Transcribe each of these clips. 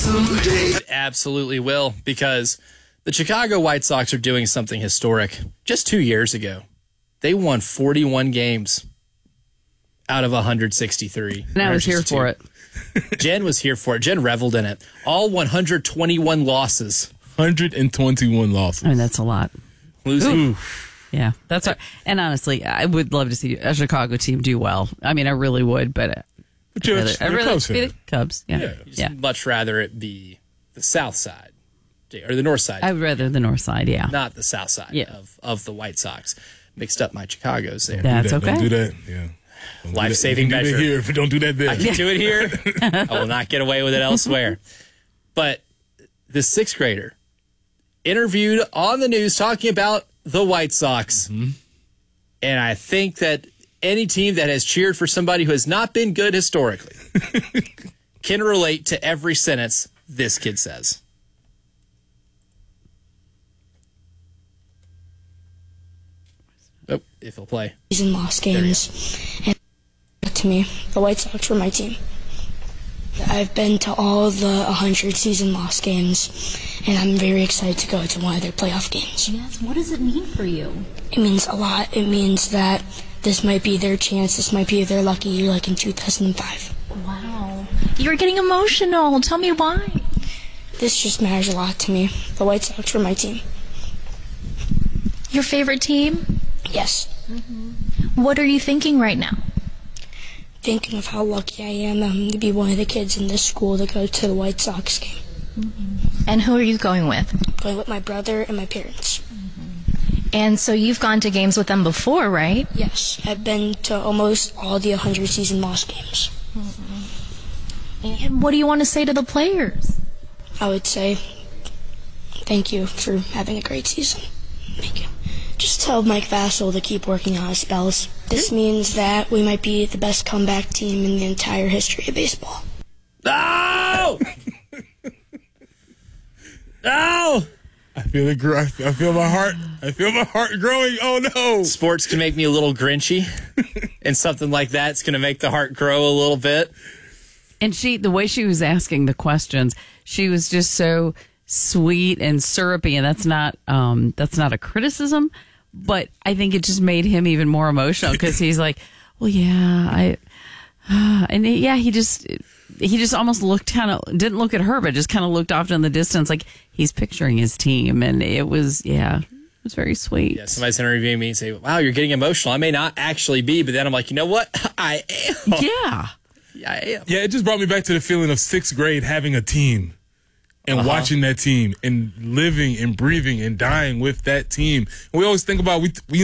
someday. It absolutely will, because the Chicago White Sox are doing something historic. Just 2 years ago, they won 41 games out of 163. And I was here for it. Jen was here for it. Jen reveled in it. All 121 losses. 121 losses. I mean, that's a lot. Losing. Yeah, that's right. And honestly, I would love to see a Chicago team do well. I mean, I really would, but you're I'd a rather Cubs be fan. the Cubs. Yeah. You just much rather it be the south side or the north side. I would rather the north side, yeah. Not the south side of the White Sox. Mixed up my Chicagos there. That's okay. Don't do that. Yeah. Life-saving measure. Here, if you don't do that there. I can do it here. I will not get away with it elsewhere. But the sixth grader interviewed on the news talking about the White Sox. Mm-hmm. And I think that any team that has cheered for somebody who has not been good historically can relate to every sentence this kid says. Oh, if he'll play. Season lost games. And to me, the White Sox were my team. I've been to all the 100 season lost games, and I'm very excited to go to one of their playoff games. Yes, what does it mean for you? It means a lot. It means that this might be their chance. This might be their lucky year, like in 2005. Wow. You're getting emotional. Tell me why. This just matters a lot to me. The White Sox were my team. Your favorite team? Yes. Mm-hmm. What are you thinking right now? Thinking of how lucky I am to be one of the kids in this school to go to the White Sox game. Mm-hmm. And who are you going with? Going with my brother and my parents. Mm-hmm. And so you've gone to games with them before, right? Yes. I've been to almost all the 100 season lost games. Mm-hmm. And what do you want to say to the players? I would say thank you for having a great season. Thank you. Just tell Mike Vassell to keep working on his spells. This means that we might be the best comeback team in the entire history of baseball. No! No! I feel it. I feel my heart. I feel my heart growing. Oh no! Sports can make me a little grinchy, and something like that's going to make the heart grow a little bit. And the way she was asking the questions, she was just so sweet and syrupy, and that's not a criticism, but I think it just made him even more emotional because he's like, well, yeah, he just almost didn't look at her, but just kind of looked off in the distance, like he's picturing his team, and it was very sweet. Yeah, somebody's interviewing me and say, wow, you're getting emotional. I may not actually be, but then I'm like, you know what? I am. Yeah. Yeah, I am. Yeah, it just brought me back to the feeling of sixth grade having a team. And watching that team and living and breathing and dying with that team. And we always think about,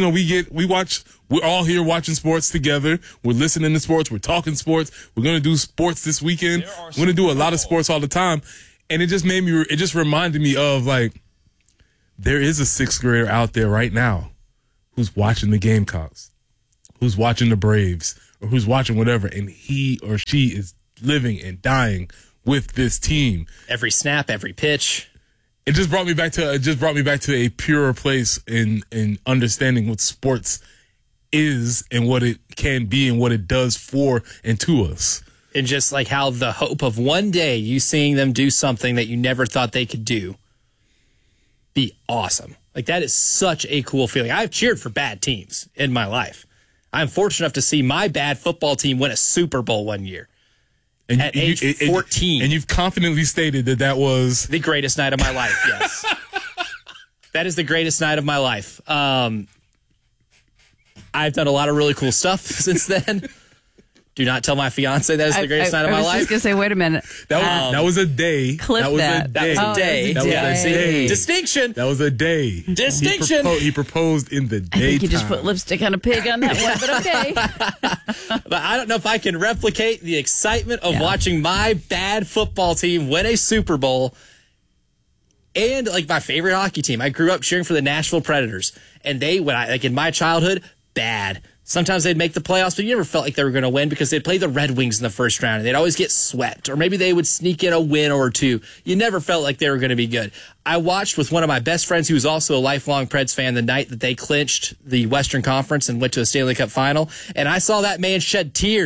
we're all here watching sports together. We're listening to sports. We're talking sports. We're going to do sports this weekend. We're going to do a lot of sports all the time. And it just reminded me of, like, there is a sixth grader out there right now who's watching the Gamecocks, who's watching the Braves, or who's watching whatever. And he or she is living and dying with this team. Every snap, every pitch. It just brought me back to a purer place in understanding what sports is and what it can be and what it does for and to us. And just like how the hope of one day you seeing them do something that you never thought they could do be awesome. Like, that is such a cool feeling. I've cheered for bad teams in my life. I'm fortunate enough to see my bad football team win a Super Bowl one year. And at age 14. And you've confidently stated that was the greatest night of my life, yes. That is the greatest night of my life. I've done a lot of really cool stuff since then. Do not tell my fiance that is the greatest night of my life. I was just going to say, wait a minute. That was a day. Clip that. That was a day. That was a day. Distinction. That was a day. Distinction. He proposed in the daytime. I think you just put lipstick on a pig on that one, but okay. But I don't know if I can replicate the excitement of watching my bad football team win a Super Bowl. And, like, my favorite hockey team. I grew up cheering for the Nashville Predators. And in my childhood, bad. Sometimes they'd make the playoffs, but you never felt like they were going to win because they'd play the Red Wings in the first round and they'd always get swept, or maybe they would sneak in a win or two. You never felt like they were going to be good. I watched with one of my best friends who was also a lifelong Preds fan the night that they clinched the Western Conference and went to a Stanley Cup final, and I saw that man shed tears.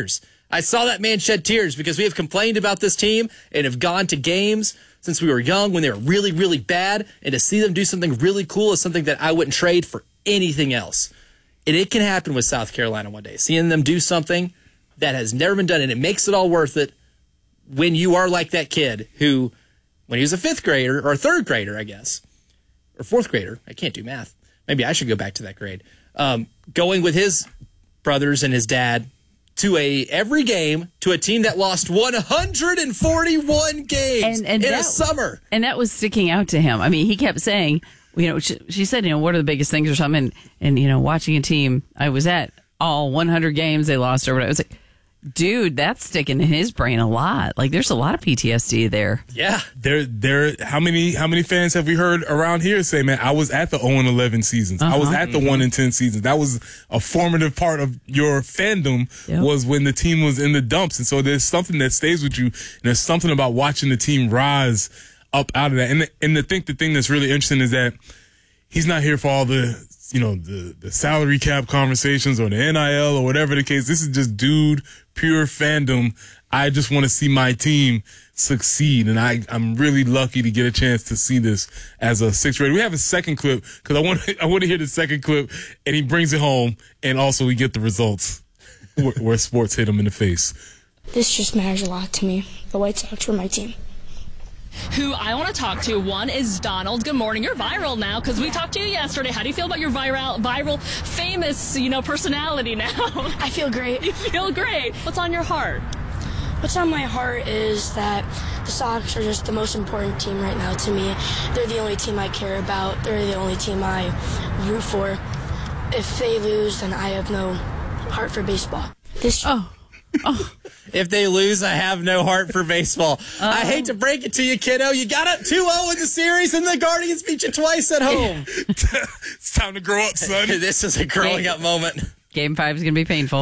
I saw that man shed tears because we have complained about this team and have gone to games since we were young when they were really, really bad. And to see them do something really cool is something that I wouldn't trade for anything else. And it can happen with South Carolina one day. Seeing them do something that has never been done, and it makes it all worth it when you are like that kid who, when he was a 5th grader, or a 3rd grader, I guess, or 4th grader, I can't do math. Maybe I should go back to that grade. Going with his brothers and his dad to every game to a team that lost 141 games in a summer. And that was sticking out to him. I mean, he kept saying, she said, what are the biggest things or something? And watching a team, I was at all 100 games they lost or whatever. I was like, dude, that's sticking in his brain a lot. Like, there's a lot of PTSD there. Yeah. There. How many fans have we heard around here say, man, I was at the 0-11 seasons. I was at the 1-10 seasons. That was a formative part of your fandom was when the team was in the dumps. And so there's something that stays with you. And there's something about watching the team rise up out of that. And the thing that's really interesting is that he's not here for all the salary cap conversations or the NIL or whatever the case. This is just pure fandom. I just want to see my team succeed. And I'm really lucky to get a chance to see this as a 6th grader. We have a second clip because I want to hear the second clip, and he brings it home. And also we get the results where sports hit him in the face. This just matters a lot to me. The White Sox were my team. Who I want to talk to. One is Donald. Good morning. You're viral now because we talked to you yesterday. How do you feel about your viral, famous, personality now? I feel great. You feel great. What's on your heart? What's on my heart is that the Sox are just the most important team right now to me. They're the only team I care about. They're the only team I root for. If they lose, then I have no heart for baseball. If they lose, I have no heart for baseball. I hate to break it to you, kiddo. You got up 2-0 in the series, and the Guardians beat you twice at home. It's time to grow up, son. This is a growing up moment. Game 5 is going to be painful.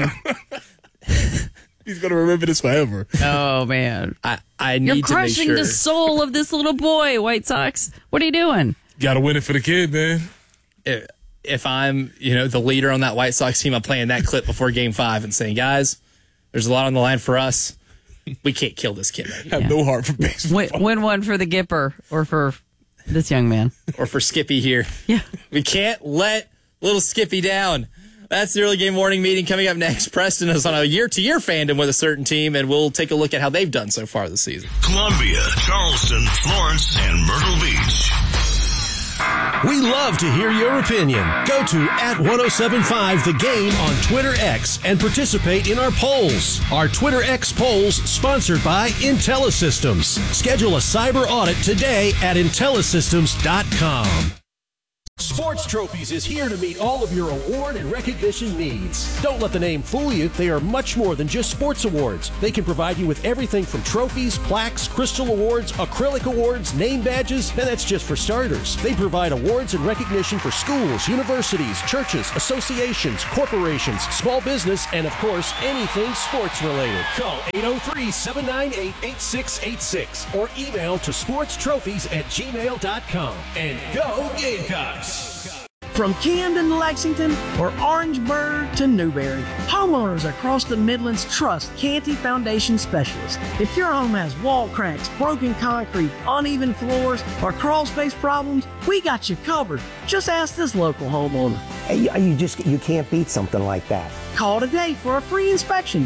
He's going to remember this forever. Oh, man. I need You're to crushing make sure. the soul of this little boy, White Sox. What are you doing? Got to win it for the kid, man. If I'm, the leader on that White Sox team, I'm playing that clip before Game 5 and saying, guys, there's a lot on the line for us. We can't kill this kid right here. Have no heart for baseball. Win one for the Gipper or for this young man. Or for Skippy here. Yeah. We can't let little Skippy down. That's the early game morning meeting coming up next. Preston is on a year-to-year fandom with a certain team, and we'll take a look at how they've done so far this season. Columbia, Charleston, Florence, and Myrtle Beach. We love to hear your opinion. Go to @1075 The Game on Twitter X and participate in our polls. Our Twitter X polls sponsored by IntelliSystems. Schedule a cyber audit today at IntelliSystems.com. Sports Trophies is here to meet all of your award and recognition needs. Don't let the name fool you. They are much more than just sports awards. They can provide you with everything from trophies, plaques, crystal awards, acrylic awards, name badges, and that's just for starters. They provide awards and recognition for schools, universities, churches, associations, corporations, small business, and of course, anything sports related. Call 803-798-8686 or email to sportstrophies@gmail.com. And go Gamecocks! From Camden to Lexington or Orangeburg to Newberry, homeowners across the Midlands trust Canty Foundation Specialists. If your home has wall cracks, broken concrete, uneven floors, or crawl space problems, we got you covered. Just ask this local homeowner. You can't beat something like that. Call today for a free inspection.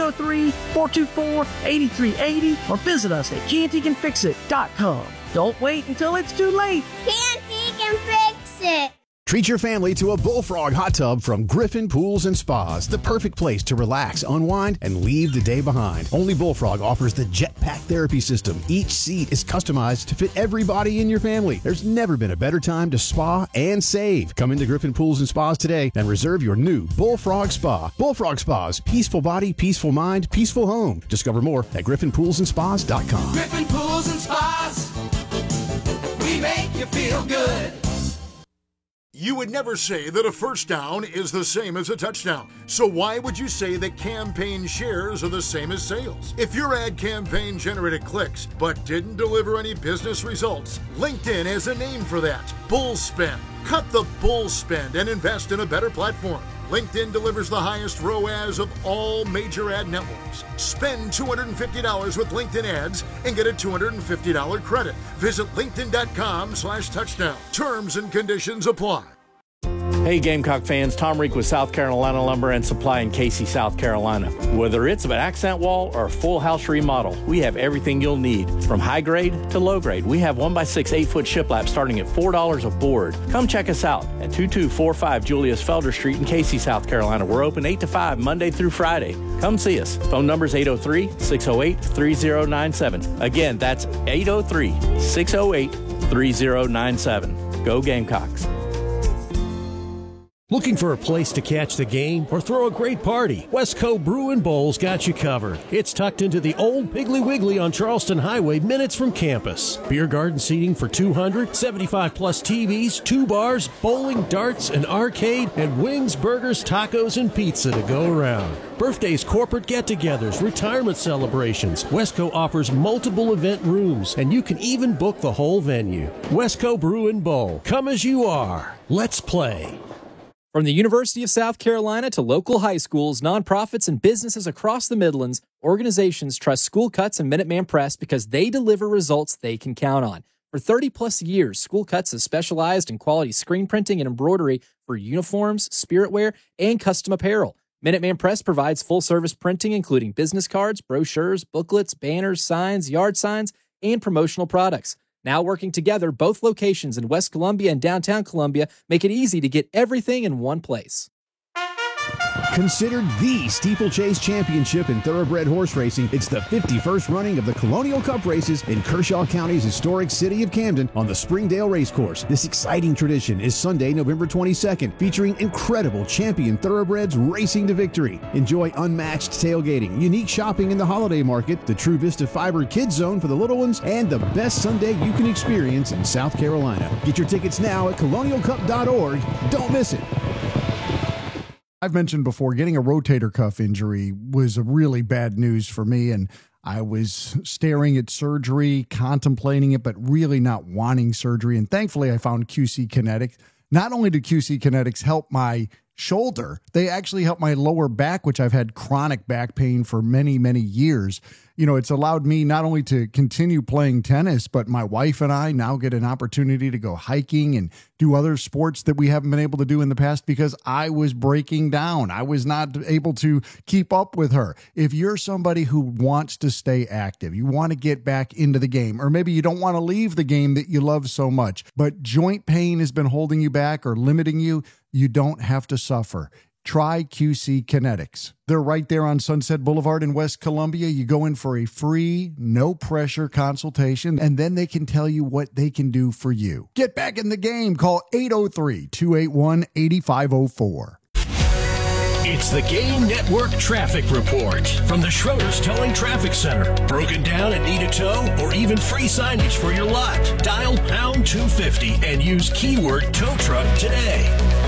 803-424-8380 or visit us at CantyCanFixIt.com. Don't wait until it's too late. Canty can fix it. Treat your family to a Bullfrog hot tub from Griffin Pools and Spas, the perfect place to relax, unwind, and leave the day behind. Only Bullfrog offers the Jetpack therapy system. Each seat is customized to fit everybody in your family. There's never been a better time to spa and save. Come into Griffin Pools and Spas today and reserve your new Bullfrog Spa. Bullfrog Spas, peaceful body, peaceful mind, peaceful home. Discover more at griffinpoolsandspas.com. Griffin Pools and Spas, we make you feel good. You would never say that a first down is the same as a touchdown. So why would you say that campaign shares are the same as sales? If your ad campaign generated clicks but didn't deliver any business results, LinkedIn has a name for that: bull spend. Cut the bull spend and invest in a better platform. LinkedIn delivers the highest ROAS of all major ad networks. Spend $250 with LinkedIn ads and get a $250 credit. Visit linkedin.com/touchdown. Terms and conditions apply. Hey Gamecock fans, Tom Reek with South Carolina Lumber and Supply in Casey, South Carolina. Whether it's an accent wall or a full house remodel, we have everything you'll need. From high grade to low grade, we have 1x6 8-foot shiplap starting at $4 a board. Come check us out at 2245 Julius Felder Street in Casey, South Carolina. We're open 8 to 5 Monday through Friday. Come see us. Phone number is 803-608-3097. Again, that's 803-608-3097. Go Gamecocks. Looking for a place to catch the game or throw a great party? Westco Brew and Bowl's got you covered. It's tucked into the old Piggly Wiggly on Charleston Highway, minutes from campus. Beer garden seating for 200, 75-plus TVs, 2 bars, bowling, darts, an arcade, and wings, burgers, tacos, and pizza to go around. Birthdays, corporate get-togethers, retirement celebrations. Westco offers multiple event rooms, and you can even book the whole venue. Westco Brew and Bowl. Come as you are. Let's play. From the University of South Carolina to local high schools, nonprofits, and businesses across the Midlands, organizations trust School Cuts and Minuteman Press because they deliver results they can count on. For 30-plus years, School Cuts has specialized in quality screen printing and embroidery for uniforms, spiritwear, and custom apparel. Minuteman Press provides full-service printing, including business cards, brochures, booklets, banners, signs, yard signs, and promotional products. Now working together, both locations in West Columbia and downtown Columbia make it easy to get everything in one place. Considered the Steeplechase Championship in thoroughbred horse racing, it's the 51st running of the Colonial Cup races in Kershaw County's historic city of Camden on the Springdale Racecourse. This exciting tradition is Sunday, November 22nd, featuring incredible champion thoroughbreds racing to victory. Enjoy unmatched tailgating, unique shopping in the holiday market, the True Vista Fiber Kids Zone for the little ones, and the best Sunday you can experience in South Carolina. Get your tickets now at colonialcup.org. Don't miss it. I've mentioned before, getting a rotator cuff injury was a really bad news for me, and I was staring at surgery, contemplating it, but really not wanting surgery. And thankfully, I found QC Kinetics. Not only did QC Kinetics help my shoulder, they actually helped my lower back, which I've had chronic back pain for many, many years. You know, it's allowed me not only to continue playing tennis, but my wife and I now get an opportunity to go hiking and do other sports that we haven't been able to do in the past because I was breaking down. I was not able to keep up with her. If you're somebody who wants to stay active, you want to get back into the game, or maybe you don't want to leave the game that you love so much, but joint pain has been holding you back or limiting you, you don't have to suffer. Try QC Kinetics. They're right there on Sunset Boulevard in West Columbia. You go in for a free, no-pressure consultation, and then they can tell you what they can do for you. Get back in the game. Call 803-281-8504. It's the Game Network Traffic Report from the Schroeder's Towing Traffic Center. Broken down and need a tow, or even free signage for your lot? Dial pound 250 and use keyword tow truck today.